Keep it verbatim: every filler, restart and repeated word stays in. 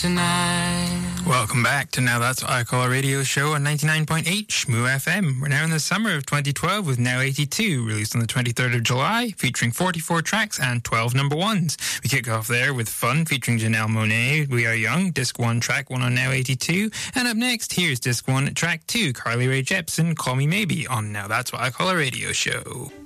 Tonight. Welcome back to Now That's What I Call a Radio Show on ninety-nine point eight Shmoo F M. We're now in the summer of twenty twelve with Now eighty-two, released on the twenty-third of July, featuring forty-four tracks and twelve number ones. We kick off there with Fun, featuring Janelle Monáe, We Are Young, Disc one, Track one on Now eighty-two. And up next, here's Disc one, Track two, Carly Rae Jepsen, Call Me Maybe on Now That's What I Call a Radio Show.